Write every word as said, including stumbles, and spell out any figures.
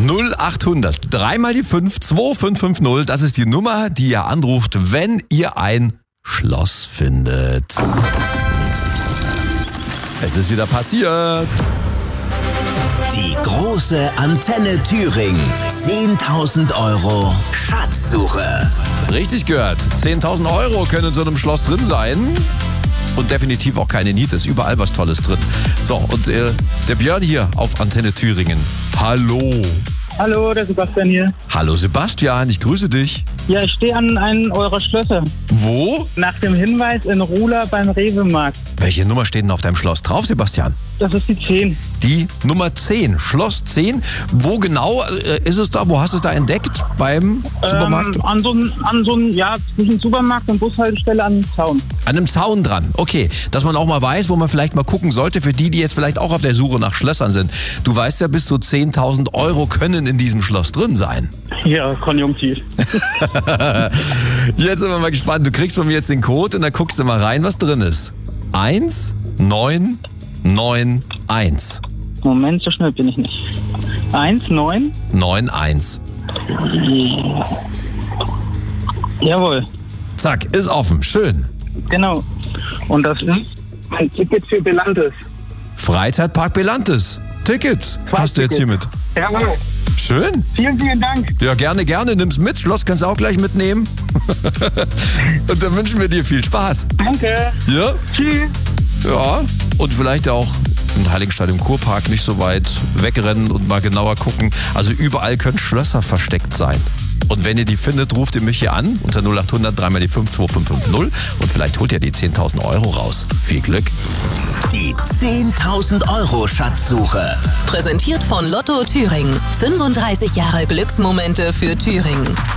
null achthundert, dreimal die fünf, zwei fünf fünf null, das ist die Nummer, die ihr anruft, wenn ihr ein Schloss findet. Es ist wieder passiert. Die große Antenne Thüringen. zehntausend Euro Schatzsuche. Richtig gehört. zehntausend Euro können in so einem Schloss drin sein. Und definitiv auch keine Niete. Ist überall was Tolles drin. So, und äh, der Björn hier auf Antenne Thüringen. Hallo. Hallo, der Sebastian hier. Hallo Sebastian, ich grüße dich. Ja, ich stehe an einem eurer Schlösser. Wo? Nach dem Hinweis in Ruhla beim Rewe-Markt. Welche Nummer steht denn auf deinem Schloss drauf, Sebastian? Das ist die zehn. Die Nummer zehn, Schloss zehn. Wo genau äh, ist es da? Wo hast du es da entdeckt? Beim Supermarkt? Ähm, an so einem, an so einem, ja, zwischen Supermarkt und Bushaltestelle an einem Zaun. An einem Zaun dran, okay. Dass man auch mal weiß, wo man vielleicht mal gucken sollte, für die, die jetzt vielleicht auch auf der Suche nach Schlössern sind. Du weißt ja, bis zu zehntausend Euro können in diesem Schloss drin sein. Ja, konjunktiv. Jetzt sind wir mal gespannt. Du kriegst von mir jetzt den Code und dann guckst du mal rein, was drin ist. eins neun neun eins. Moment, so schnell bin ich nicht. eins neun neun eins. Jawohl, Zack, ist offen. Schön. genau. Und das ist ein Ticket für Belantes. Freizeitpark Belantes. Tickets hast du jetzt hier mit. Jawohl. Schön. Vielen, vielen Dank. Ja, gerne, gerne. Nimm's mit. Schloss kannst du auch gleich mitnehmen. Und dann wünschen wir dir viel Spaß. Danke. Ja? Tschüss. Ja. Und vielleicht auch in Heiligenstadt im Kurpark nicht so weit wegrennen und mal genauer gucken. Also überall können Schlösser versteckt sein. Und wenn ihr die findet, ruft ihr mich hier an unter null achthundert, dreimal die fünf, zwei fünf fünf null und vielleicht holt ihr die zehntausend Euro raus. Viel Glück. Die zehntausend Euro Schatzsuche. Präsentiert von Lotto Thüringen. fünfunddreißig Jahre Glücksmomente für Thüringen.